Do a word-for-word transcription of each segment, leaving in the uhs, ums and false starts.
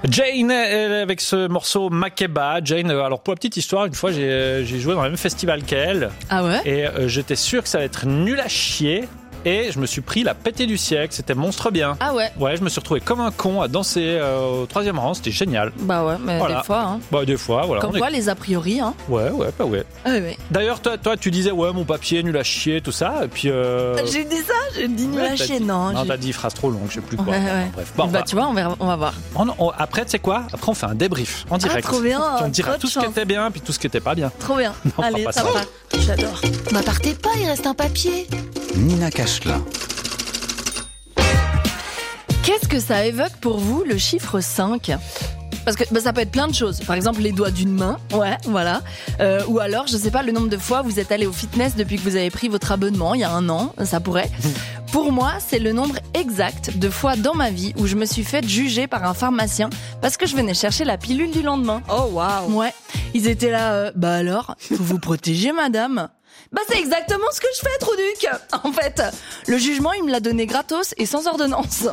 Jane avec ce morceau Makeba. Jane, alors pour la petite histoire, une fois j'ai, j'ai joué dans le même festival qu'elle. Ah ouais? Et euh, j'étais sûr que ça allait être nul à chier. Et je me suis pris la pétée du siècle, c'était monstre bien. Ah ouais? Ouais, je me suis retrouvé comme un con à danser euh, au troisième rang, c'était génial. Bah ouais, mais voilà. des fois. Hein. Bah des fois, voilà. Comme quoi, est... les a priori. Hein. Ouais, ouais, bah ouais. Ah ouais. D'ailleurs, toi, toi, tu disais, ouais, mon papier, nul à chier, tout ça, et puis... Euh... J'ai dit ça? J'ai dit nul à chier, non. Non, j'ai... t'as dit phrase trop longue, je sais plus quoi. Ouais, ouais. Bref, bon, bah va... tu vois, on va, on va voir. On, on, après, tu sais quoi? Après, on fait un débrief, en direct. Ah, trop bien. On dira tout ce qui chance. était bien, puis tout ce qui était pas bien. Trop bien. Non, allez, ça va. J'adore. Bah partez pas, il reste un papier. Nina Cachelin. Qu'est-ce que ça évoque pour vous, le chiffre cinq? Parce que bah, ça peut être plein de choses. Par exemple, les doigts d'une main. Ouais, voilà. Euh, ou alors, je sais pas, le nombre de fois vous êtes allé au fitness depuis que vous avez pris votre abonnement, il y a un an, ça pourrait. Pour moi, c'est le nombre exact de fois dans ma vie où je me suis fait juger par un pharmacien parce que je venais chercher la pilule du lendemain. Oh waouh. Ouais. Ils étaient là, euh, bah alors, faut vous protéger, madame. Bah c'est exactement ce que je fais, Trouduc. En fait, le jugement, il me l'a donné gratos et sans ordonnance.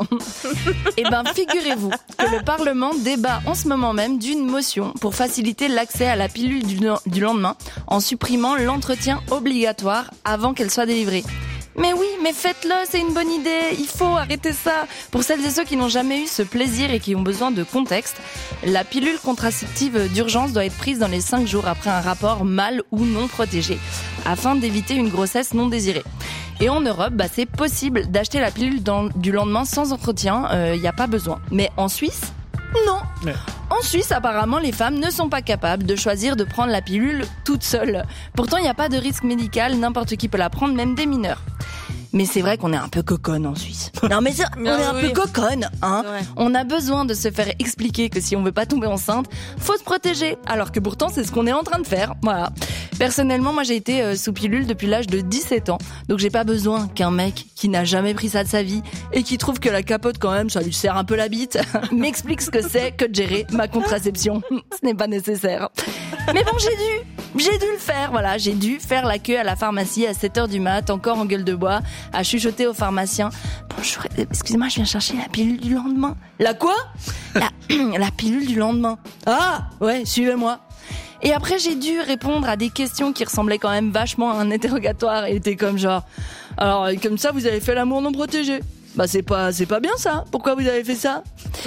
Et ben, figurez-vous que le Parlement débat en ce moment même d'une motion pour faciliter l'accès à la pilule du, du lendemain en supprimant l'entretien obligatoire avant qu'elle soit délivrée. Mais oui, mais faites-le, c'est une bonne idée, il faut arrêter ça. Pour celles et ceux qui n'ont jamais eu ce plaisir et qui ont besoin de contexte, la pilule contraceptive d'urgence doit être prise dans les cinq jours après un rapport mâle ou non protégé, afin d'éviter une grossesse non désirée. Et en Europe, bah, c'est possible d'acheter la pilule dans, du lendemain sans entretien, il euh, n'y a pas besoin. Mais en Suisse, non. Mais... En Suisse, apparemment, les femmes ne sont pas capables de choisir de prendre la pilule toute seule. Pourtant, il n'y a pas de risque médical, n'importe qui peut la prendre, même des mineurs. Mais c'est vrai qu'on est un peu coconne en Suisse. Non mais ça, on est un oui. peu coconne, hein. Ouais. On a besoin de se faire expliquer que si on veut pas tomber enceinte, faut se protéger. Alors que pourtant, c'est ce qu'on est en train de faire. Voilà. Personnellement, moi j'ai été euh, sous pilule depuis l'âge de dix-sept ans. Donc j'ai pas besoin qu'un mec qui n'a jamais pris ça de sa vie et qui trouve que la capote quand même, ça lui serre un peu la bite, m'explique ce que c'est que de gérer ma contraception. Ce n'est pas nécessaire. Mais bon, j'ai dû, j'ai dû le faire. Voilà, j'ai dû faire la queue à la pharmacie à sept heures du mat, encore en gueule de bois, à chuchoter au pharmacien. Bonjour, excusez-moi, je viens chercher la pilule du lendemain. La quoi? La, la pilule du lendemain. Ah, ouais, suivez-moi. Et après, j'ai dû répondre à des questions qui ressemblaient quand même vachement à un interrogatoire et étaient comme genre, alors, comme ça, vous avez fait l'amour non protégé. Bah, c'est pas, c'est pas bien ça. Pourquoi vous avez fait ça?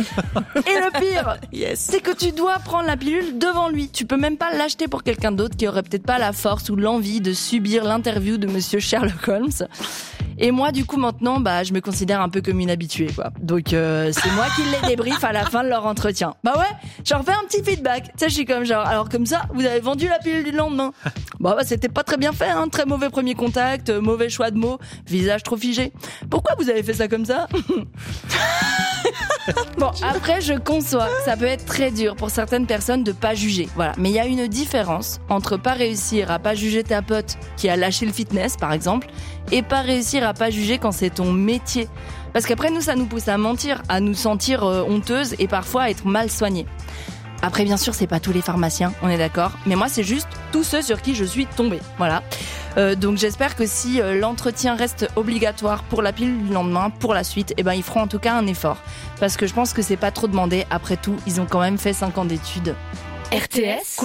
Et le pire, yes. c'est que tu dois prendre la pilule devant lui. Tu peux même pas l'acheter pour quelqu'un d'autre qui aurait peut-être pas la force ou l'envie de subir l'interview de monsieur Sherlock Holmes. Et moi, du coup, maintenant, bah, je me considère un peu comme une habituée, quoi. Donc, euh, c'est moi qui les débriefe à la fin de leur entretien. Bah ouais, je leur fais un petit feedback. Tu sais, je suis comme genre, alors comme ça, vous avez vendu la pilule du lendemain. Bah, bah c'était pas très bien fait, hein. Très mauvais premier contact, euh, mauvais choix de mots, visage trop figé. Pourquoi vous avez fait ça comme ça? Bon, après, je conçois que ça peut être très dur pour certaines personnes de pas juger. Voilà. Mais il y a une différence entre pas réussir à pas juger ta pote qui a lâché le fitness, par exemple, et pas réussir à pas juger quand c'est ton métier. Parce qu'après, nous, ça nous pousse à mentir, à nous sentir euh, honteuses et parfois à être mal soignées. Après, bien sûr, c'est pas tous les pharmaciens, on est d'accord. Mais moi, c'est juste tous ceux sur qui je suis tombée. Voilà. Euh, donc, j'espère que si euh, l'entretien reste obligatoire pour la pilule du lendemain, pour la suite, eh ben, ils feront en tout cas un effort. Parce que je pense que c'est pas trop demandé. Après tout, ils ont quand même fait cinq ans d'études. R T S